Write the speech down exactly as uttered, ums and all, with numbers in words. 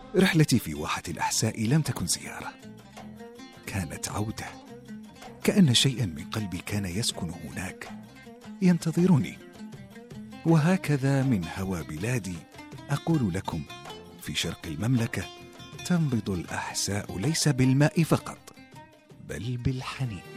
رحلتي في واحة الأحساء لم تكن زيارة، كانت عودة. كأن شيئا من قلبي كان يسكن هناك ينتظرني. وهكذا من هوى بلادي أقول لكم: في شرق المملكة تنبض الأحساء ليس بالماء فقط، بل بالحنين.